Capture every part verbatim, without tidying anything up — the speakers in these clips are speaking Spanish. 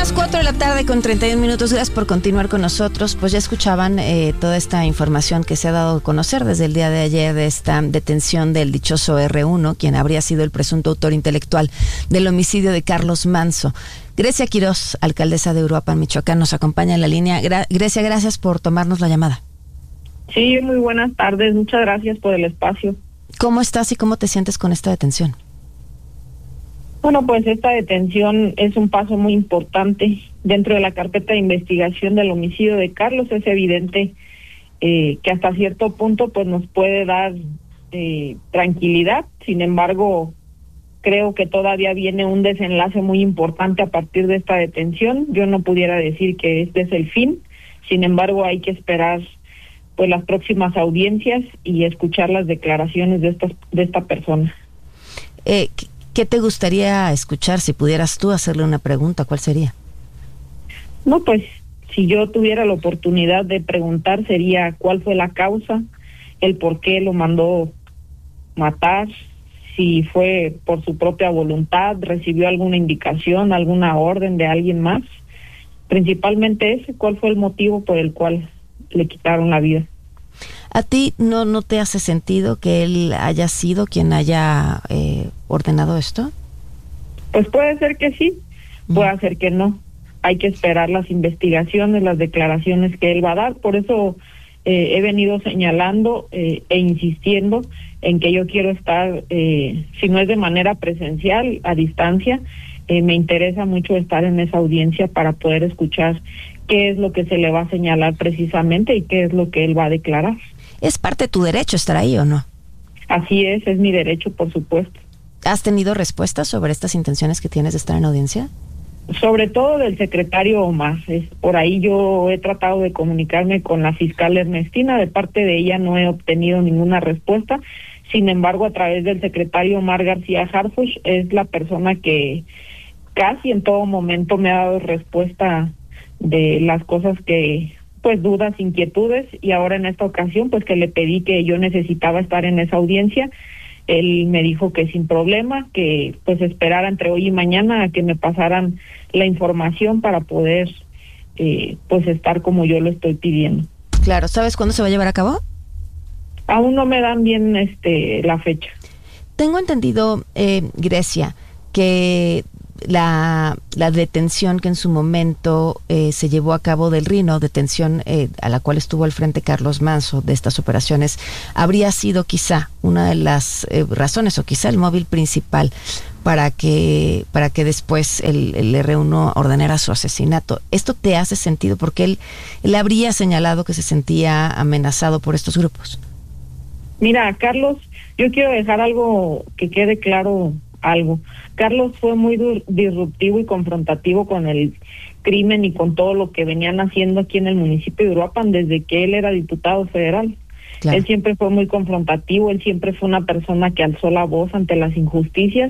las cuatro de la tarde con treinta y un minutos. Gracias por continuar con nosotros. Pues ya escuchaban eh, toda esta información que se ha dado a conocer desde el día de ayer de esta detención del dichoso erre uno, quien habría sido el presunto autor intelectual del homicidio de Carlos Manzo. Grecia Quirós, alcaldesa de Uruapan, Michoacán, nos acompaña en la línea. Gra- Grecia, gracias por tomarnos la llamada. Sí, muy buenas tardes. Muchas gracias por el espacio. ¿Cómo estás y cómo te sientes con esta detención? Bueno, pues esta detención es un paso muy importante dentro de la carpeta de investigación del homicidio de Carlos. Es evidente eh, que hasta cierto punto pues nos puede dar eh, tranquilidad. Sin embargo, creo que todavía viene un desenlace muy importante a partir de esta detención. Yo no pudiera decir que este es el fin. Sin embargo, hay que esperar pues las próximas audiencias y escuchar las declaraciones de esta, de esta persona. Eh, ¿Qué te gustaría escuchar? Si pudieras tú hacerle una pregunta, ¿cuál sería? No, pues si yo tuviera la oportunidad de preguntar sería cuál fue la causa, el por qué lo mandó matar, si fue por su propia voluntad, recibió alguna indicación, alguna orden de alguien más. Principalmente ese, cuál fue el motivo por el cual le quitaron la vida. ¿A ti no, no te hace sentido que él haya sido quien haya eh, ordenado esto? Pues puede ser que sí, puede ser que no. Hay que esperar las investigaciones, las declaraciones que él va a dar. Por eso eh, he venido señalando eh, e insistiendo en que yo quiero estar, eh, si no es de manera presencial, a distancia. Eh, me interesa mucho estar en esa audiencia para poder escuchar qué es lo que se le va a señalar precisamente y qué es lo que él va a declarar. ¿Es parte de tu derecho estar ahí o no? Así es, es mi derecho, por supuesto. ¿Has tenido respuestas sobre estas intenciones que tienes de estar en audiencia? Sobre todo del secretario Omar. Es, por ahí yo he tratado de comunicarme con la fiscal Ernestina. De parte de ella no he obtenido ninguna respuesta. Sin embargo, a través del secretario Omar García Harfuch, es la persona que casi en todo momento me ha dado respuesta de las cosas que, pues dudas, inquietudes, y ahora en esta ocasión, pues que le pedí que yo necesitaba estar en esa audiencia. Él me dijo que sin problema, que pues esperara entre hoy y mañana a que me pasaran la información para poder eh, pues estar como yo lo estoy pidiendo. Claro, ¿sabes cuándo se va a llevar a cabo? Aún no me dan bien este la fecha. Tengo entendido, eh, Grecia, que la, la detención que en su momento eh, se llevó a cabo del Rino, detención eh, a la cual estuvo al frente Carlos Manzo de estas operaciones, habría sido quizá una de las eh, razones o quizá el móvil principal para que para que después el, el erre uno ordenara su asesinato. ¿Esto te hace sentido? Porque él, él habría señalado que se sentía amenazado por estos grupos. Mira, Carlos, yo quiero dejar algo que quede claro, algo. Carlos fue muy dur- disruptivo y confrontativo con el crimen y con todo lo que venían haciendo aquí en el municipio de Uruapan desde que él era diputado federal. Claro. Él siempre fue muy confrontativo, él siempre fue una persona que alzó la voz ante las injusticias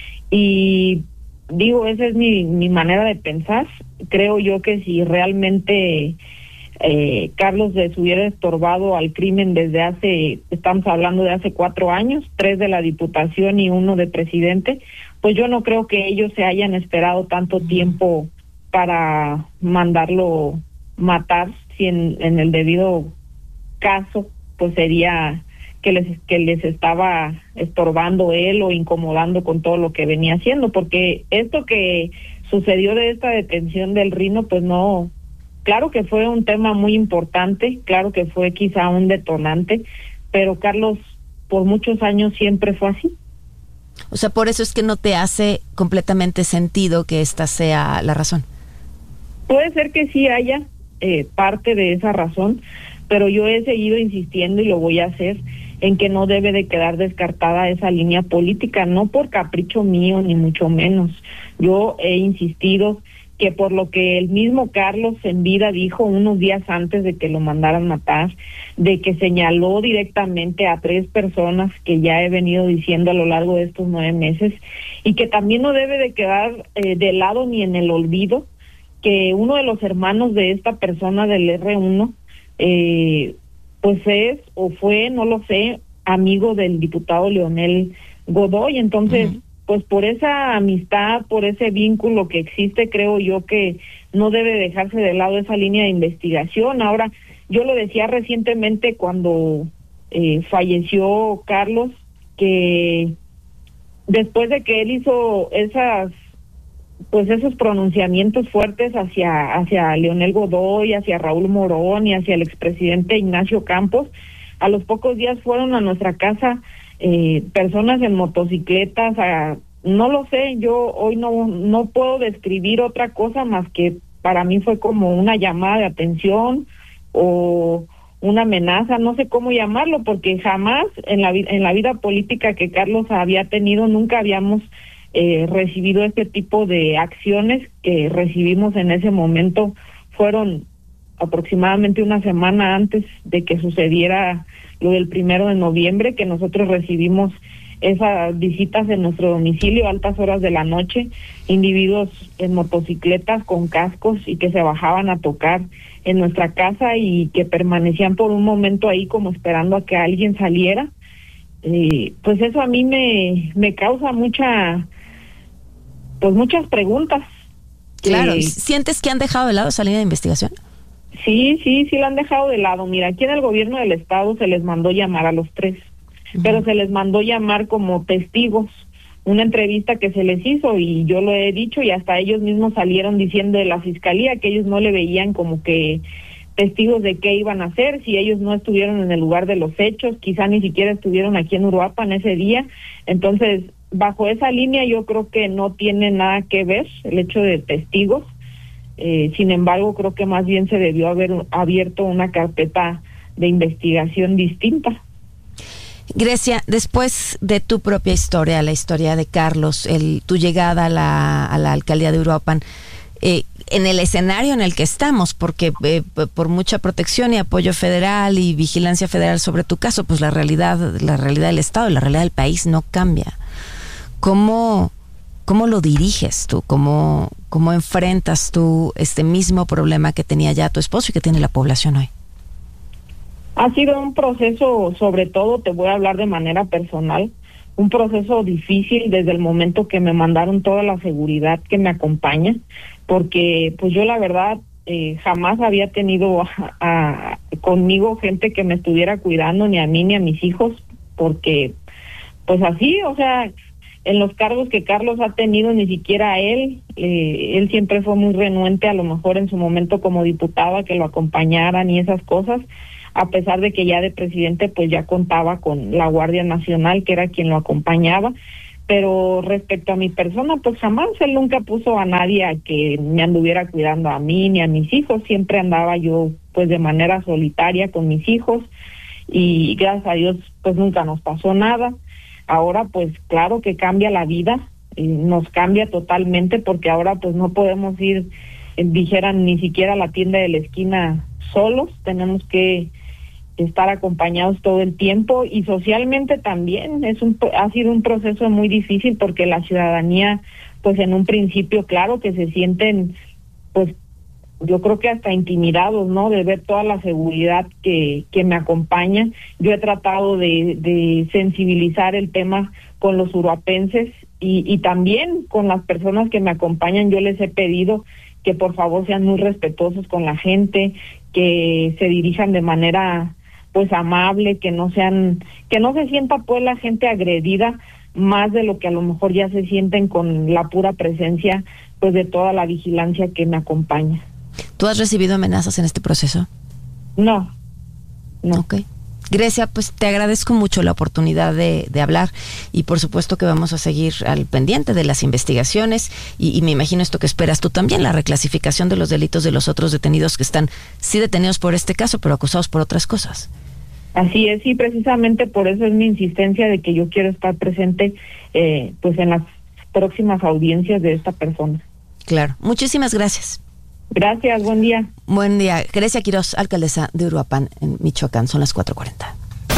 y digo, esa es mi, mi manera de pensar. Creo yo que si realmente eh, Carlos les hubiera estorbado al crimen desde hace, estamos hablando de hace cuatro años, tres de la diputación y uno de presidente, pues yo no creo que ellos se hayan esperado tanto tiempo para mandarlo matar, si en, en el debido caso pues sería que les que les estaba estorbando él o incomodando con todo lo que venía haciendo, porque esto que sucedió de esta detención del Rino, pues no, claro que fue un tema muy importante, claro que fue quizá un detonante, pero Carlos por muchos años siempre fue así. O sea, por eso es que no te hace completamente sentido que esta sea la razón. Puede ser que sí haya eh, parte de esa razón, pero yo he seguido insistiendo y lo voy a hacer en que no debe de quedar descartada esa línea política, no por capricho mío ni mucho menos. Yo he insistido que por lo que el mismo Carlos en vida dijo unos días antes de que lo mandaran matar, de que señaló directamente a tres personas que ya he venido diciendo a lo largo de estos nueve meses, y que también no debe de quedar eh, de lado ni en el olvido que uno de los hermanos de esta persona del erre uno, eh, pues es o fue, no lo sé, amigo del diputado Leonel Godoy. Entonces, uh-huh. pues por esa amistad, por ese vínculo que existe, creo yo que no debe dejarse de lado esa línea de investigación. Ahora, yo lo decía recientemente cuando eh, falleció Carlos, que después de que él hizo esas, pues esos pronunciamientos fuertes hacia, hacia Leonel Godoy, hacia Raúl Morón y hacia el expresidente Ignacio Campos, a los pocos días fueron a nuestra casa eh, personas en motocicletas, a, no lo sé, yo hoy no, no puedo describir otra cosa más que para mí fue como una llamada de atención o una amenaza, no sé cómo llamarlo, porque jamás en la, en la vida política que Carlos había tenido, nunca habíamos eh, recibido este tipo de acciones que recibimos en ese momento. Fueron aproximadamente una semana antes de que sucediera lo del primero de noviembre, que nosotros recibimos esas visitas en nuestro domicilio a altas horas de la noche, individuos en motocicletas con cascos y que se bajaban a tocar en nuestra casa y que permanecían por un momento ahí como esperando a que alguien saliera. Eh, pues eso a mí me, me causa mucha, pues muchas preguntas. Claro, eh, ¿sientes que han dejado de lado esa línea de investigación? Sí, sí, sí la han dejado de lado. Mira, aquí en el gobierno del estado se les mandó llamar a los tres, uh-huh. pero se les mandó llamar como testigos, una entrevista que se les hizo y yo lo he dicho y hasta ellos mismos salieron diciendo de la fiscalía que ellos no le veían como que testigos de qué iban a hacer, si ellos no estuvieron en el lugar de los hechos, quizá ni siquiera estuvieron aquí en Uruapan ese día. Entonces, bajo esa línea yo creo que no tiene nada que ver el hecho de testigos. Eh, sin embargo, creo que más bien se debió haber abierto una carpeta de investigación distinta. Grecia, después de tu propia historia, la historia de Carlos, el, tu llegada a la, a la alcaldía de Uruapan, eh, en el escenario en el que estamos, porque eh, por mucha protección y apoyo federal y vigilancia federal sobre tu caso, pues la realidad, la realidad del Estado y la realidad del país no cambia. ¿Cómo, cómo lo diriges tú? ¿Cómo, cómo enfrentas tú este mismo problema que tenía ya tu esposo y que tiene la población hoy? Ha sido un proceso, sobre todo te voy a hablar de manera personal, un proceso difícil desde el momento que me mandaron toda la seguridad que me acompaña, porque pues yo la verdad eh, jamás había tenido a, a, conmigo gente que me estuviera cuidando, ni a mí ni a mis hijos, porque pues así, o sea, en los cargos que Carlos ha tenido, ni siquiera él, eh, él siempre fue muy renuente, a lo mejor en su momento como diputada, que lo acompañaran y esas cosas, a pesar de que ya de presidente pues ya contaba con la Guardia Nacional, que era quien lo acompañaba. Pero respecto a mi persona, pues jamás él nunca puso a nadie a que me anduviera cuidando a mí ni a mis hijos, siempre andaba yo pues de manera solitaria con mis hijos y gracias a Dios pues nunca nos pasó nada. Ahora pues claro que cambia la vida, eh, nos cambia totalmente porque ahora pues no podemos ir, eh, dijeran, ni siquiera a la tienda de la esquina solos, tenemos que estar acompañados todo el tiempo y socialmente también es un ha sido un proceso muy difícil porque la ciudadanía pues en un principio claro que se sienten pues yo creo que hasta intimidados, ¿no? De ver toda la seguridad que que me acompaña. Yo he tratado de, de sensibilizar el tema con los uruapenses y, y también con las personas que me acompañan. Yo les he pedido que por favor sean muy respetuosos con la gente, que se dirijan de manera pues amable, que no sean, que no se sienta pues la gente agredida más de lo que a lo mejor ya se sienten con la pura presencia pues de toda la vigilancia que me acompaña. ¿Tú has recibido amenazas en este proceso? No, no. Ok. Grecia, pues te agradezco mucho la oportunidad de, de hablar y por supuesto que vamos a seguir al pendiente de las investigaciones y, y me imagino esto que esperas tú también, la reclasificación de los delitos de los otros detenidos que están sí detenidos por este caso, pero acusados por otras cosas. Así es, y precisamente por eso es mi insistencia de que yo quiero estar presente eh, pues en las próximas audiencias de esta persona. Claro, muchísimas gracias. Gracias, buen día. Buen día. Grecia Quiroz, alcaldesa de Uruapan, en Michoacán. Son las cuatro cuarenta.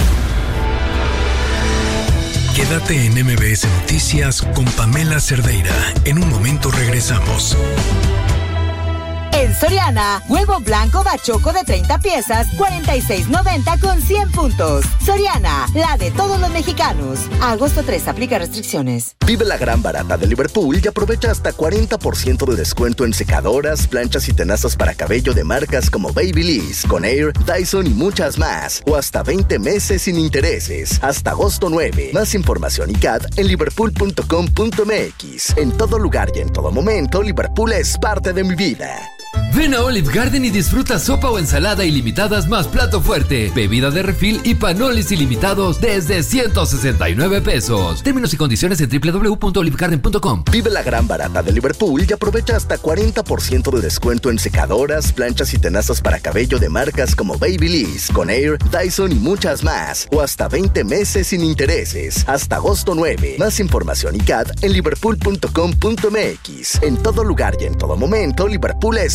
Quédate en M B S Noticias con Pamela Cerdeira. En un momento regresamos. En Soriana, huevo blanco bachoco de treinta piezas, cuarenta y seis noventa con cien puntos. Soriana, la de todos los mexicanos. A agosto tres, aplica restricciones. Vive la gran barata de Liverpool y aprovecha hasta cuarenta por ciento de descuento en secadoras, planchas y tenazas para cabello de marcas como Babyliss, Conair, Dyson y muchas más. O hasta veinte meses sin intereses. Hasta agosto nueve. Más información y C A D en liverpool punto com punto m x. En todo lugar y en todo momento, Liverpool es parte de mi vida. Ven a Olive Garden y disfruta sopa o ensalada ilimitadas más plato fuerte, bebida de refil y panolis ilimitados desde ciento sesenta y nueve pesos. Términos y condiciones en doble u doble u doble u punto olive garden punto com. Vive la gran barata de Liverpool y aprovecha hasta cuarenta por ciento de descuento en secadoras, planchas y tenazas para cabello de marcas como Babyliss, Conair, Dyson y muchas más. O hasta veinte meses sin intereses. Hasta agosto nueve. Más información y C A D en liverpool punto com punto m x. En todo lugar y en todo momento, Liverpool es